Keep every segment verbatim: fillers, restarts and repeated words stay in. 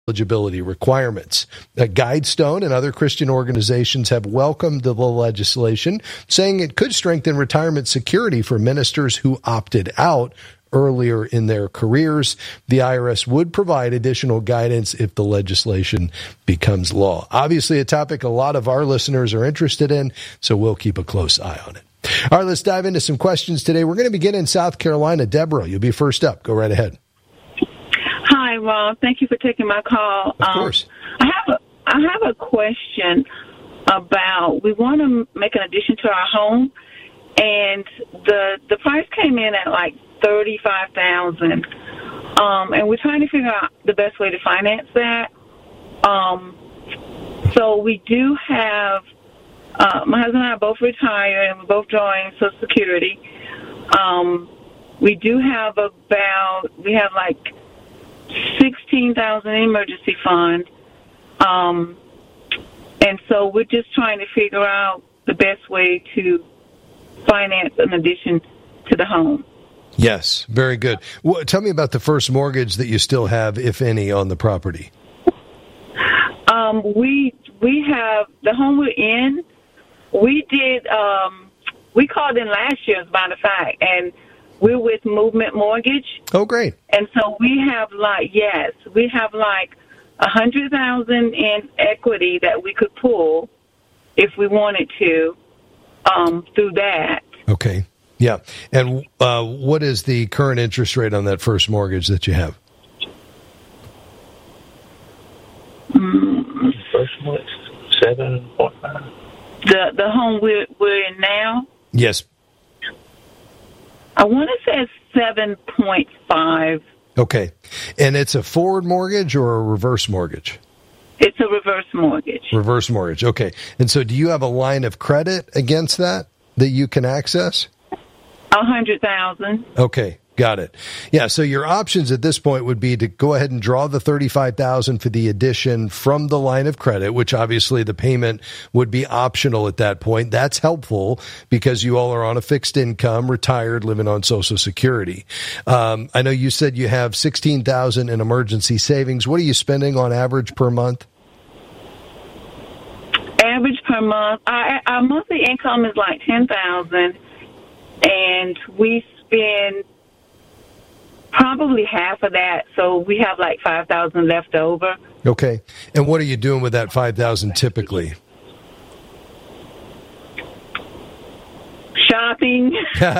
eligibility requirements. Uh, Guidestone and other Christian organizations have welcomed the legislation, saying it could strengthen retirement security for ministers who opted out earlier in their careers. The I R S would provide additional guidance if the legislation becomes law. Obviously, a topic a lot of our listeners are interested in, so we'll keep a close eye on it. All right, let's dive into some questions today. We're going to begin in South Carolina. Deborah, you'll be first up. Go right ahead. Hi, Rob. Thank you for taking my call. Of course. Um, I have a, I have a question about, we want to make an addition to our home, and the the price came in at like thirty-five thousand dollars, um, and we're trying to figure out the best way to finance that. Um, so we do have, uh, my husband and I are both retired, and we're both drawing Social Security. Um, we do have about, we have like sixteen thousand dollars emergency fund, um, and so we're just trying to figure out the best way to finance an addition to the home. Yes, very good. Well, tell me about the first mortgage that you still have, if any, on the property. Um, we we have the home we're in. We did. Um, we called in last year, as a matter of fact, and we're with Movement Mortgage. Oh, great. And so we have like, yes, we have like a hundred thousand in equity that we could pull if we wanted to, um, through that. Okay. Yeah. And uh, what is the current interest rate on that first mortgage that you have? Mm. First one, seven point five. The the home we're we're in now. Yes. I want to say it's seven point five. Okay. And it's a forward mortgage or a reverse mortgage? It's a reverse mortgage. Reverse mortgage. Okay. And so do you have a line of credit against that that you can access? A hundred thousand. Okay. Got it. Yeah. So your options at this point would be to go ahead and draw the thirty-five thousand dollars for the addition from the line of credit, which obviously the payment would be optional at that point. That's helpful because you all are on a fixed income, retired, living on Social Security. Um, I know you said you have sixteen thousand dollars in emergency savings. What are you spending on average per month? Average per month, our, our monthly income is like ten thousand dollars, and we spend probably half of that, so we have like five thousand dollars left over. Okay. And what are you doing with that five thousand dollars typically? Shopping.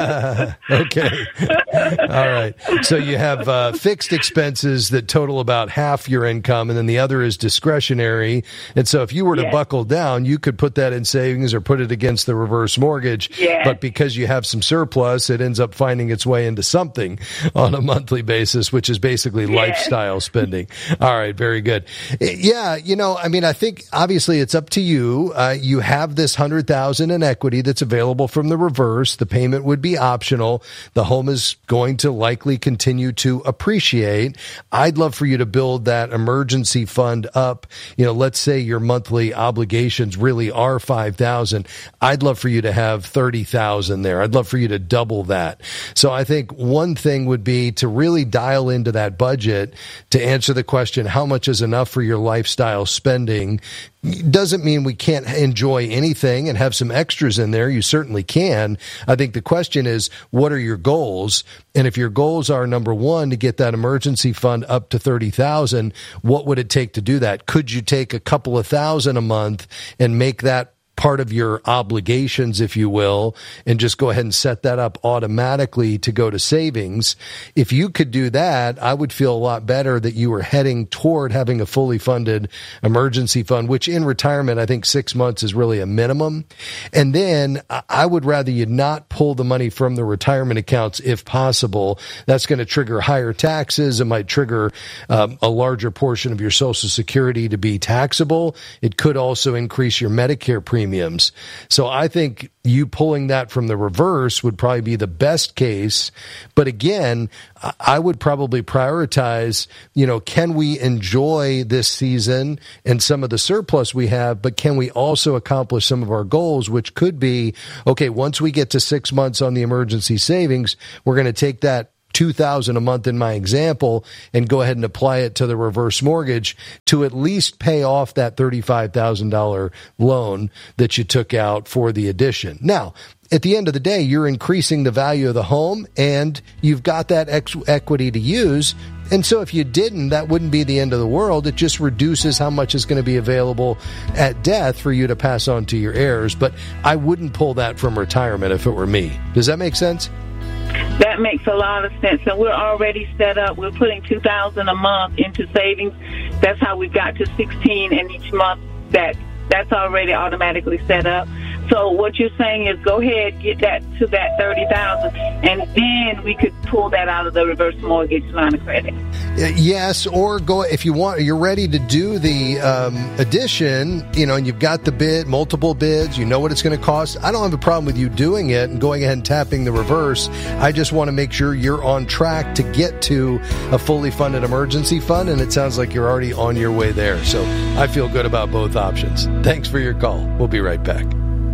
Okay. All right. So you have uh, fixed expenses that total about half your income, and then the other is discretionary. And so if you were to yes. buckle down, you could put that in savings or put it against the reverse mortgage. Yes. But because you have some surplus, it ends up finding its way into something on a monthly basis, which is basically yes. lifestyle spending. All right. Very good. Yeah. You know, I mean, I think obviously it's up to you. Uh, you have this one hundred thousand dollars in equity that's available from the reverse. The payment would be optional. The home is going to likely continue to appreciate. I'd love for you to build that emergency fund up. You know, let's say your monthly obligations really are five thousand dollars. I'd love for you to have thirty thousand dollars there. I'd love for you to double that. So I think one thing would be to really dial into that budget to answer the question, how much is enough for your lifestyle spending? Doesn't mean we can't enjoy anything and have some extras in there. You certainly can. I think the question is, what are your goals? And if your goals are, number one, to get that emergency fund up to thirty thousand, what would it take to do that? Could you take a couple of thousand a month and make that part of your obligations, if you will, and just go ahead and set that up automatically to go to savings? If you could do that, I would feel a lot better that you were heading toward having a fully funded emergency fund, which in retirement, I think six months is really a minimum. And then I would rather you not pull the money from the retirement accounts if possible. That's going to trigger higher taxes. It might trigger um, a larger portion of your Social Security to be taxable. It could also increase your Medicare premium. Premiums. So I think you pulling that from the reverse would probably be the best case. But again, I would probably prioritize, you know, can we enjoy this season and some of the surplus we have, but can we also accomplish some of our goals, which could be, okay, once we get to six months on the emergency savings, we're going to take that two thousand dollars a month in my example and go ahead and apply it to the reverse mortgage to at least pay off that thirty-five thousand dollars loan that you took out for the addition. Now, at the end of the day, you're increasing the value of the home and you've got that ex- equity to use. And so if you didn't, that wouldn't be the end of the world. It just reduces how much is going to be available at death for you to pass on to your heirs. But I wouldn't pull that from retirement if it were me. Does that make sense? That makes a lot of sense. And we're already set up. We're putting two thousand dollars a month into savings. That's how we got to sixteen, and each month that that's already automatically set up. So what you're saying is go ahead, get that to that thirty thousand dollars, and then we could pull that out of the reverse mortgage line of credit. Yes, or go if you want. You're ready to do the um, addition, you know, and you've got the bid, multiple bids. You know what it's going to cost. I don't have a problem with you doing it and going ahead and tapping the reverse. I just want to make sure you're on track to get to a fully funded emergency fund, and it sounds like you're already on your way there. So I feel good about both options. Thanks for your call. We'll be right back.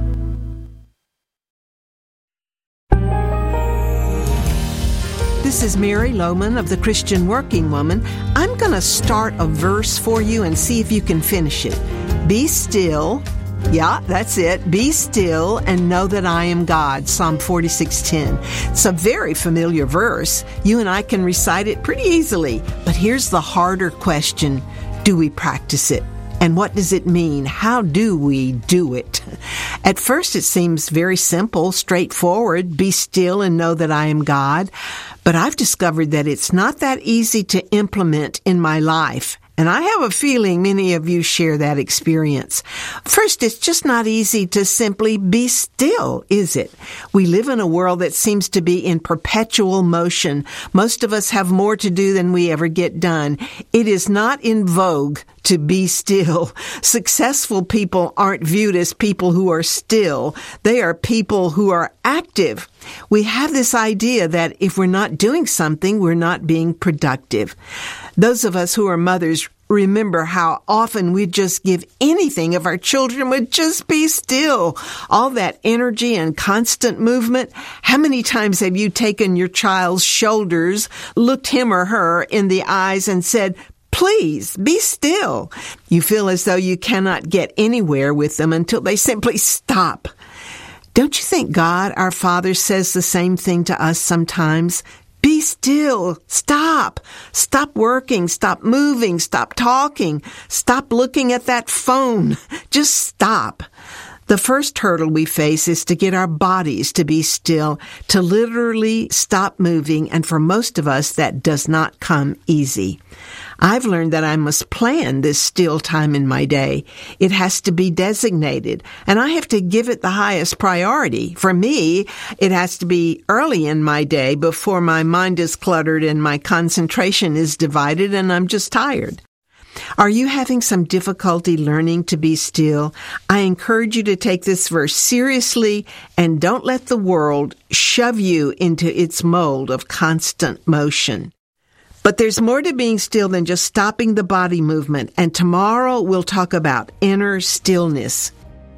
This is Mary Lohman of the Christian Working Woman. I'm going to start a verse for you and see if you can finish it. Be still. Yeah, that's it. Be still and know that I am God. Psalm forty-six ten. It's a very familiar verse. You and I can recite it pretty easily. But here's the harder question. Do we practice it? And what does it mean? How do we do it? At first, it seems very simple, straightforward. Be still and know that I am God. But I've discovered that it's not that easy to implement in my life. And I have a feeling many of you share that experience. First, it's just not easy to simply be still, is it? We live in a world that seems to be in perpetual motion. Most of us have more to do than we ever get done. It is not in vogue to be still. Successful people aren't viewed as people who are still. They are people who are active. We have this idea that if we're not doing something, we're not being productive. Those of us who are mothers remember how often we'd just give anything if our children would just be still. All that energy and constant movement. How many times have you taken your child's shoulders, looked him or her in the eyes and said, please, be still. You feel as though you cannot get anywhere with them until they simply stop. Don't you think God, our Father, says the same thing to us sometimes? Be still. Stop. Stop working. Stop moving. Stop talking. Stop looking at that phone. Just stop. The first hurdle we face is to get our bodies to be still, to literally stop moving, and for most of us, that does not come easy. I've learned that I must plan this still time in my day. It has to be designated, and I have to give it the highest priority. For me, it has to be early in my day before my mind is cluttered and my concentration is divided and I'm just tired. Are you having some difficulty learning to be still? I encourage you to take this verse seriously and don't let the world shove you into its mold of constant motion. But there's more to being still than just stopping the body movement, and tomorrow we'll talk about inner stillness.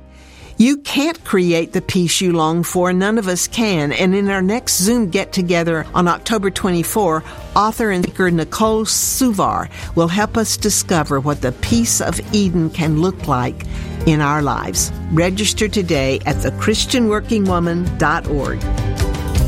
You can't create the peace you long for. None of us can. And in our next Zoom get-together on October twenty-fourth, author and speaker Nicole Suvar will help us discover what the peace of Eden can look like in our lives. Register today at the christian working woman dot org.